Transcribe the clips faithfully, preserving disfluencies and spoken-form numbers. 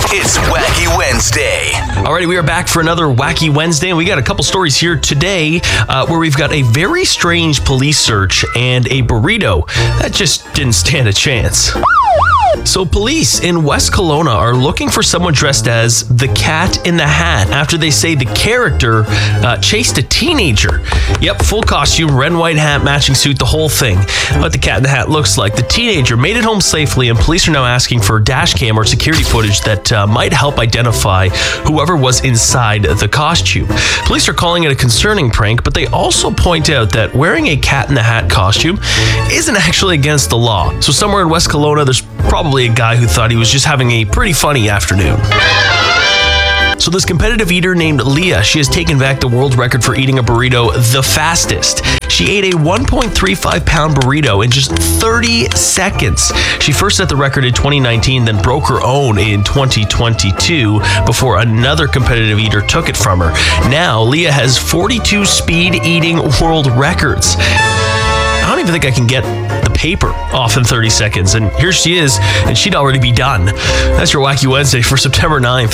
It's Wacky Wednesday. Alrighty, we are back for another Wacky Wednesday, and we got a couple stories here today uh, where we've got a very strange police search and a burrito that just didn't stand a chance. So police in West Kelowna are looking for someone dressed as the Cat in the Hat after they say the character uh, chased a teenager. Yep, full costume, red and white hat, matching suit, the whole thing. What the Cat in the Hat looks like. The teenager made it home safely, and police are now asking for dash cam or security footage that uh, might help identify whoever was inside the costume. Police are calling it a concerning prank, but they also point out that wearing a Cat in the Hat costume isn't actually against the law. So somewhere in West Kelowna, there's probably a guy who thought he was just having a pretty funny afternoon. So this competitive eater named Leah, she has taken back the world record for eating a burrito the fastest. She ate a one point three five pound burrito in just thirty seconds. She first set the record in twenty nineteen, then broke her own in twenty twenty-two before another competitive eater took it from her. Now, Leah has forty-two speed eating world records. I don't even think I can get the paper off in thirty seconds. And here she is, and she'd already be done. That's your Wacky Wednesday for September ninth.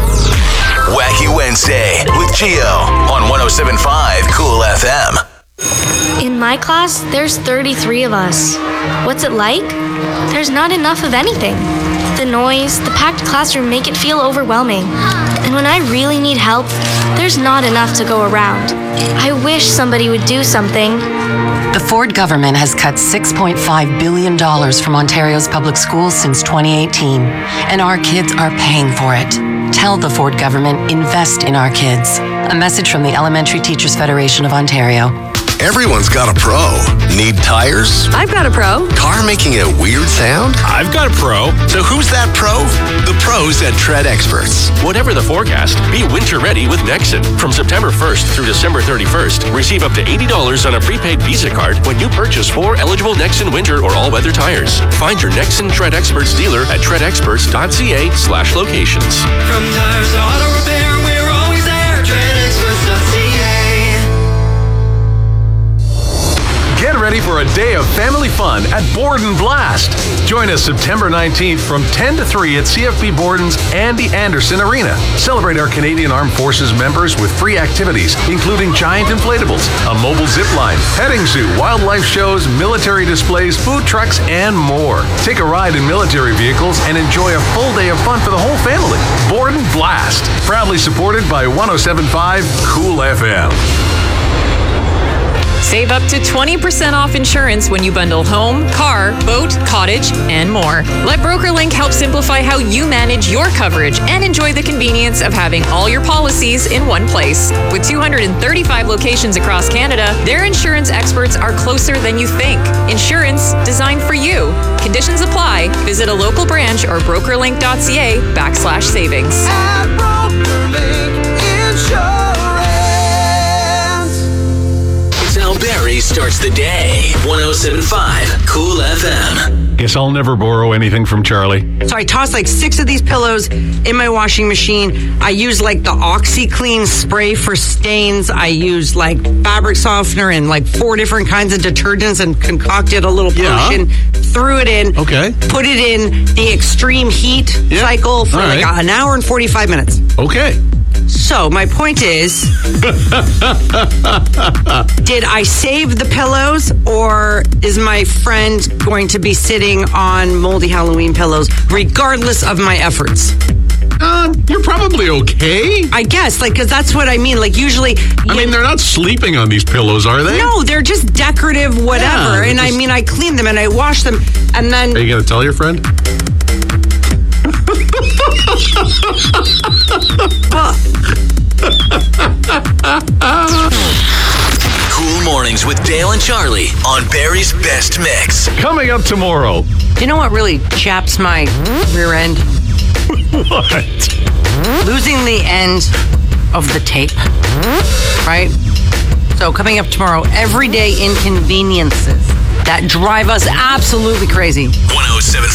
Wacky Wednesday with Gio on one oh seven point five Cool F M. In my class, there's thirty-three of us. What's it like? There's not enough of anything. The noise, the packed classroom make it feel overwhelming. And when I really need help, there's not enough to go around. I wish somebody would do something. The Ford government has cut six point five billion dollars from Ontario's public schools since twenty eighteen, and our kids are paying for it. Tell the Ford government, invest in our kids. A message from the Elementary Teachers Federation of Ontario. Everyone's got a pro. Need tires? I've got a pro. Car making a weird sound? I've got a pro. So who's that pro? The pros at Tread Experts. Whatever the forecast, be winter ready with Nexen. From September first through December thirty-first, receive up to eighty dollars on a prepaid Visa card when you purchase four eligible Nexen winter or all-weather tires. Find your Nexen Tread Experts dealer at treadexperts.ca slash locations. From tires to auto repair, we're always there. tread experts dot c a. Get ready for a day of family fun at Borden Blast. Join us September nineteenth from ten to three at C F B Borden's Andy Anderson Arena. Celebrate our Canadian Armed Forces members with free activities, including giant inflatables, a mobile zip line, petting zoo, wildlife shows, military displays, food trucks, and more. Take a ride in military vehicles and enjoy a full day of fun for the whole family. Borden Blast, proudly supported by one oh seven point five Cool F M. Save up to twenty percent off insurance when you bundle home, car, boat, cottage, and more. Let BrokerLink help simplify how you manage your coverage and enjoy the convenience of having all your policies in one place. With two hundred thirty-five locations across Canada, their insurance experts are closer than you think. Insurance designed for you. Conditions apply. Visit a local branch or brokerlink.ca backslash savings. At BrokerLink Insurance. How Barry starts the day. one oh seven point five Cool F M. Guess I'll never borrow anything from Charlie. So I tossed like six of these pillows in my washing machine. I use like the OxyClean spray for stains. I used like fabric softener and like four different kinds of detergents and concocted a little potion. Yeah. Threw it in. Okay. Put it in the extreme heat Yeah. cycle for All like right. an hour and forty-five minutes. Okay. So my point is, did I save the pillows, or is my friend going to be sitting on moldy Halloween pillows regardless of my efforts? Uh, you're probably okay. I guess, like, because that's what I mean. Like, usually, I mean, they're not sleeping on these pillows, are they? no, they're just decorative, whatever. Yeah, and I just- mean, I clean them and I wash them, and then Are you going to tell your friend? well, Cool Mornings with Dale and Charlie on Barry's Best Mix. Coming up tomorrow. you know what really chaps my rear end? What? Losing the end of the tape, right? So coming up tomorrow, everyday inconveniences that drive us absolutely crazy. one oh seven